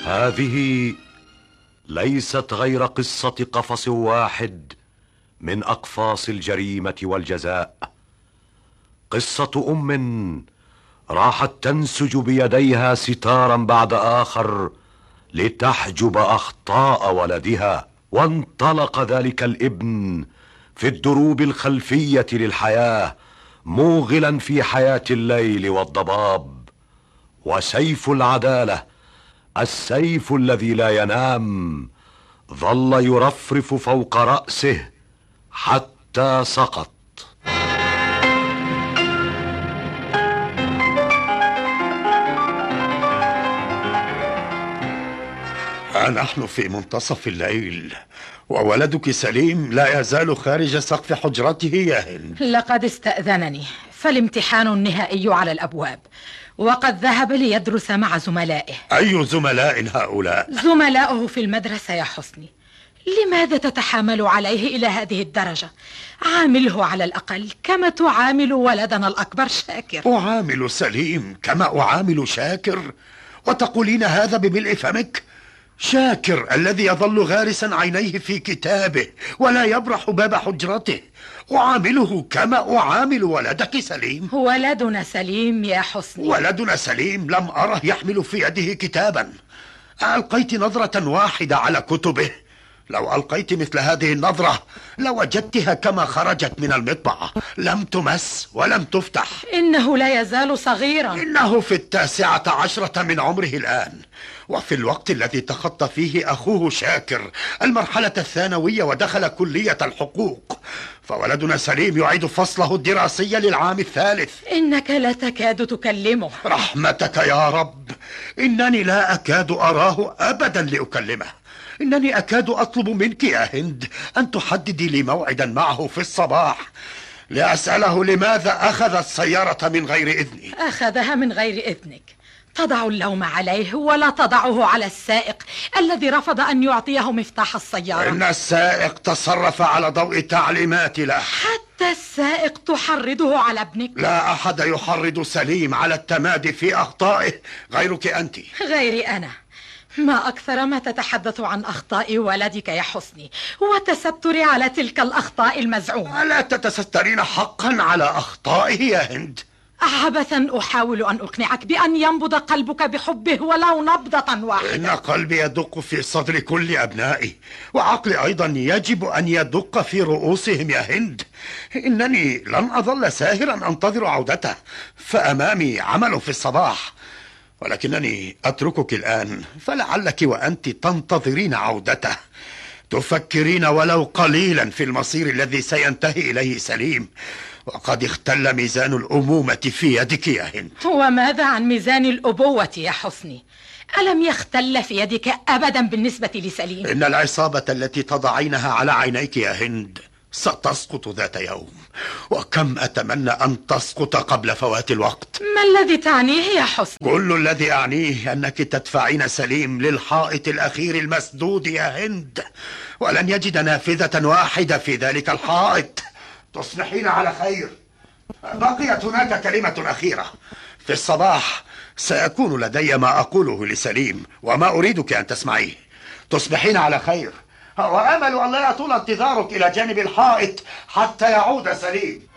هذه ليست غير قصة قفص واحد من أقفاص الجريمة والجزاء. قصة أم راحت تنسج بيديها ستارا بعد آخر لتحجب أخطاء ولدها، وانطلق ذلك الابن في الدروب الخلفية للحياة موغلا في حياة الليل والضباب. وسيف العدالة، السيف الذي لا ينام، ظل يرفرف فوق رأسه حتى سقط. نحن في منتصف الليل وولدك سليم لا يزال خارج سقف حجرته يا هند. لقد استأذنني، فالامتحان النهائي على الأبواب، وقد ذهب ليدرس مع زملائه. أي زملاء هؤلاء؟ زملاؤه في المدرسة يا حسني. لماذا تتحامل عليه إلى هذه الدرجة؟ عامله على الأقل كما تعامل ولدنا الأكبر شاكر. أعامل سليم كما أعامل شاكر؟ وتقولين هذا بملء فمك؟ شاكر الذي يظل غارسا عينيه في كتابه ولا يبرح باب حجرته أعامله كما أعامل ولدك سليم. ولدنا سليم يا حسني. ولدنا سليم لم أره يحمل في يده كتابا. ألقيت نظرة واحدة على كتبه؟ لو ألقيت مثل هذه النظرة لوجدتها كما خرجت من المطبعة، لم تمس ولم تفتح. إنه لا يزال صغيرا. إنه في 19 من عمره الآن، وفي الوقت الذي تخطى فيه أخوه شاكر المرحلة الثانوية ودخل كلية الحقوق، فولدنا سليم يعيد فصله الدراسي للعام الثالث. إنك لا تكاد تكلمه. رحمتك يا رب، إنني لا أكاد أراه أبدا لأكلمه. إنني أكاد أطلب منك يا هند أن تحددي لي موعدا معه في الصباح لأسأله لماذا أخذ السيارة من غير إذني. أخذها من غير إذنك. تضع اللوم عليه ولا تضعه على السائق الذي رفض أن يعطيه مفتاح السيارة. إن السائق تصرف على ضوء تعليماتي له. حتى السائق تحرضه على ابنك؟ لا أحد يحرض سليم على التمادي في أخطائه غيرك أنت. غيري أنا. ما أكثر ما تتحدث عن أخطاء ولدك يا حسني وتستري على تلك الأخطاء المزعومة. ألا تتسترين حقا على أخطائه يا هند؟ عبثا أحاول أن أقنعك بأن ينبض قلبك بحبه ولو نبضة واحدة. إن قلبي يدق في صدر كل أبنائي، وعقلي أيضا يجب أن يدق في رؤوسهم يا هند. إنني لن أظل ساهرا أنتظر عودته، فأمامي عمل في الصباح، ولكنني أتركك الآن فلعلك وأنت تنتظرين عودته تفكرين ولو قليلا في المصير الذي سينتهي إليه سليم، وقد اختل ميزان الأمومة في يدك يا هند. وماذا عن ميزان الأبوة يا حسني؟ ألم يختل في يدك أبدا بالنسبة لسليم؟ إن العصابة التي تضعينها على عينيك يا هند ستسقط ذات يوم، وكم أتمنى أن تسقط قبل فوات الوقت. ما الذي تعنيه يا حسن؟ كل الذي أعنيه أنك تدفعين سليم للحائط الأخير المسدود يا هند، ولن يجد نافذة واحدة في ذلك الحائط. تصبحين على خير. بقيت هناك كلمة أخيرة. في الصباح سيكون لدي ما أقوله لسليم وما أريدك أن تسمعيه. تصبحين على خير، وأمل أن لا يطول انتظارك إلى جانب الحائط حتى يعود سليم.